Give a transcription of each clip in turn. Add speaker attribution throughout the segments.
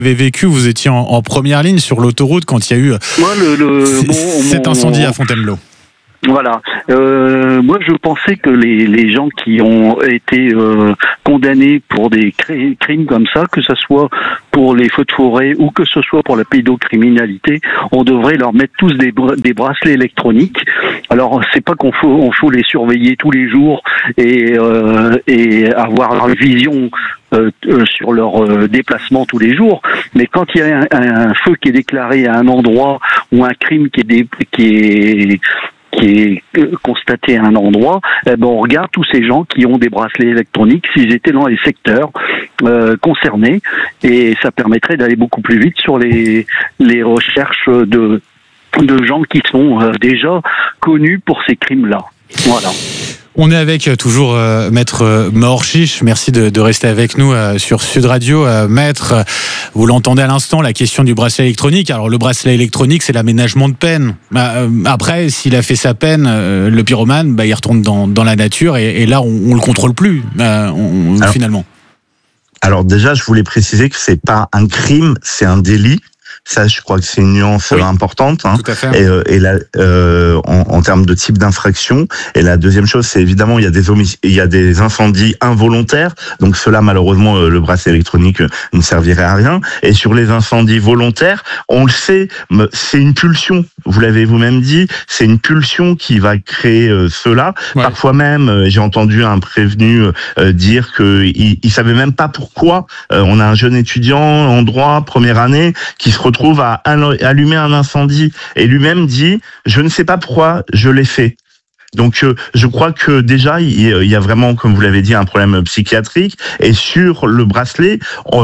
Speaker 1: avez vécu, vous étiez en première ligne sur l'autoroute quand il y a eu cet incendie à Fontainebleau.
Speaker 2: Voilà. Moi, je pensais que les gens qui ont été condamnés pour des crimes comme ça, que ce soit pour les feux de forêt ou que ce soit pour la pédocriminalité, on devrait leur mettre tous des bracelets électroniques. Alors, c'est pas qu'on faut les surveiller tous les jours et avoir une vision sur leur déplacement tous les jours, mais quand il y a un feu qui est déclaré à un endroit ou un crime qui est constaté à un endroit, on regarde tous ces gens qui ont des bracelets électroniques s'ils étaient dans les secteurs concernés, et ça permettrait d'aller beaucoup plus vite sur les recherches de gens qui sont déjà connus pour ces crimes-là. Voilà.
Speaker 1: On est avec toujours Maître Mahorchiche. Merci de rester avec nous sur Sud Radio. Maître, vous l'entendez à l'instant, la question du bracelet électronique. Alors le bracelet électronique, c'est l'aménagement de peine. Après, s'il a fait sa peine, le pyromane, il retourne dans la nature et là, on le contrôle plus finalement. Alors
Speaker 3: déjà, je voulais préciser que c'est pas un crime, c'est un délit. Ça, je crois que c'est une nuance importante. Hein.
Speaker 1: Tout à fait.
Speaker 3: Et là, en termes de type d'infraction. Et la deuxième chose, c'est évidemment, il y a des incendies involontaires. Donc cela, malheureusement, le bracelet électronique ne servirait à rien. Et sur les incendies volontaires, on le sait, c'est une pulsion. Vous l'avez vous-même dit, c'est une pulsion qui va créer cela. Ouais. Parfois même, j'ai entendu un prévenu dire que il savait même pas pourquoi. On a un jeune étudiant en droit, première année, qui se retrouve à allumer un incendie et lui-même dit « je ne sais pas pourquoi je l'ai fait ». Donc je crois que déjà il y a vraiment, comme vous l'avez dit, un problème psychiatrique. Et sur le bracelet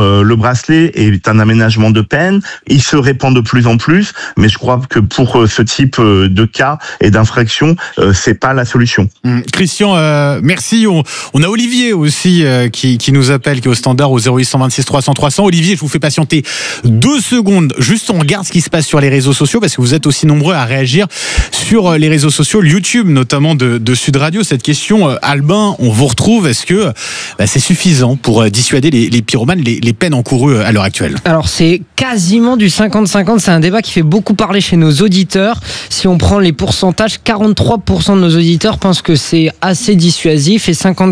Speaker 3: est un aménagement de peine. Il se répand de plus en plus, mais je crois que pour ce type de cas et d'infraction, c'est pas la solution.
Speaker 1: Christian, merci. On a Olivier aussi qui nous appelle, qui est au standard au 0826 300 300. Olivier, je vous fais patienter 2 secondes. Juste, on regarde ce qui se passe sur les réseaux sociaux parce que vous êtes aussi nombreux à réagir sur les réseaux sociaux, YouTube notamment. De Sud Radio, cette question, Albin, on vous retrouve, est-ce que c'est suffisant pour dissuader les pyromanes, les peines encourues à l'heure actuelle? Alors c'est quasiment du 50-50, c'est un débat qui fait beaucoup parler chez nos auditeurs. Si on prend les pourcentages, 43% de nos auditeurs pensent que c'est assez dissuasif et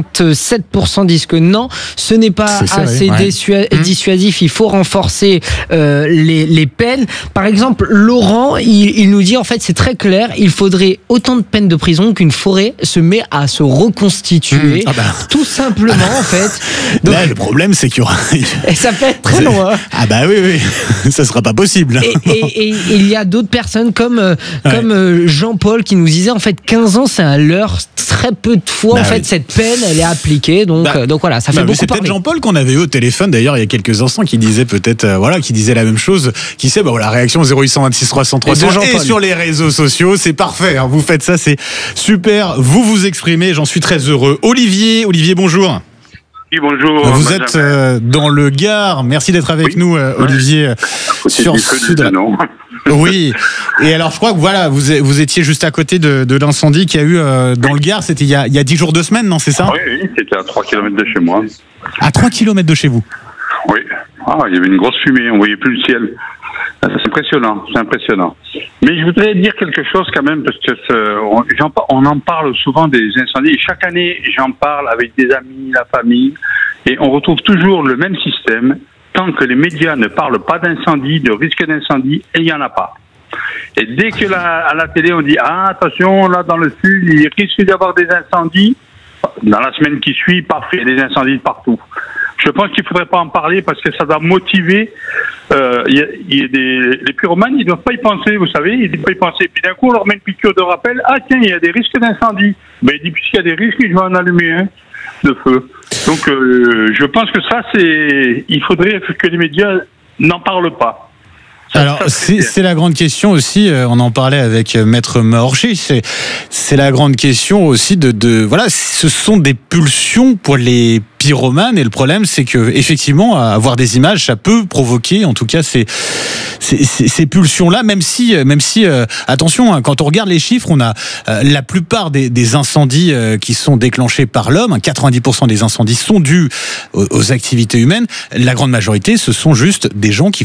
Speaker 1: 57% disent que non, ce n'est pas assez dissuasif, il faut renforcer les peines. Par exemple, Laurent, il nous dit en fait c'est très clair, il faudrait autant de peines de prison qu'une forêt se met à se reconstituer, tout simplement en fait. Donc, là, le problème c'est qu'il y aura... Et ça peut être très loin. Ah bah oui, ça sera pas possible. Et il y a d'autres personnes comme Jean-Paul qui nous disait en fait 15 ans c'est un leurre, très peu de fois en fait cette peine elle est appliquée, donc voilà, ça fait beaucoup parler. C'est peut-être Jean-Paul qu'on avait eu au téléphone d'ailleurs il y a quelques instants qui disait peut-être qui disait la même chose, qui sait la réaction 0826 300 300 et sur les réseaux sociaux, c'est parfait, hein, vous faites ça, c'est super, vous exprimez, j'en suis très heureux. Olivier, bonjour.
Speaker 4: Oui, bonjour.
Speaker 1: Vous êtes dans le Gard, merci d'être avec nous, Olivier, sur Sud. Oui, et alors je crois que vous étiez juste à côté de l'incendie qu'il y a eu dans le Gard, c'était il y a 10 jours, 2 semaines, non, c'est ça?
Speaker 4: Oui, c'était à 3 km de chez moi.
Speaker 1: À 3 km de chez vous?
Speaker 4: Oui, il y avait une grosse fumée, on voyait plus le ciel. C'est impressionnant. Mais je voudrais dire quelque chose quand même, parce que on en parle souvent des incendies. Et chaque année, j'en parle avec des amis, la famille, et on retrouve toujours le même système. Tant que les médias ne parlent pas d'incendie, de risque d'incendie, et il n'y en a pas. Et dès que à la télé, on dit « Ah, attention, là, dans le sud, il risque d'y avoir des incendies », dans la semaine qui suit, parfait, il y a des incendies partout. Je pense qu'il ne faudrait pas en parler parce que ça doit motiver. Les pyromanes, ils ne doivent pas y penser, vous savez, ils ne doivent pas y penser. Puis d'un coup, on leur met une piqûre de rappel. Ah tiens, il y a des risques d'incendie. Mais puisqu'il y a des risques, je vais en allumer un de feu. Donc je pense que ça, il faudrait que les médias n'en parlent pas.
Speaker 1: Alors, c'est la grande question aussi, on en parlait avec Maître Maorchi, c'est la grande question aussi voilà, ce sont des pulsions pour les pyromanes, et le problème c'est que effectivement avoir des images ça peut provoquer en tout cas ces pulsions là, même si attention, hein, quand on regarde les chiffres, on a la plupart des incendies qui sont déclenchés par l'homme, 90% des incendies sont dus aux activités humaines, la grande majorité ce sont juste des gens qui